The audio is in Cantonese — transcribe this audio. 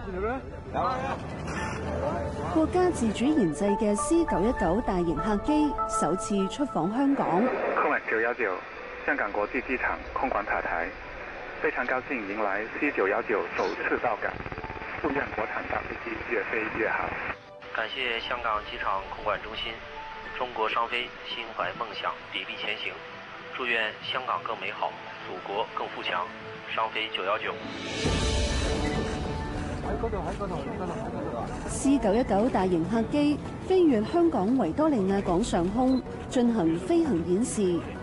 國家自主研製嘅 C919大型客機首次出訪香港。 空管919香港國際機場空管塔台，非常高興迎來 C919首次到港，祝願國產大飛機越飛越好。 感謝香港機場空管中心，中國商飛心懷夢想，砥礪前行，祝願香港更美好，祖國更富強。商飛919。 C919大型客機飛越香港維多利亞港上空進行飛行演示。